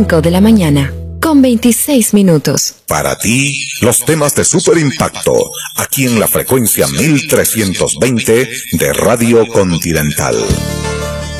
5 de la mañana, con 26 minutos. Para ti, los temas de Super Impacto, aquí en la frecuencia 1320 de Radio Continental.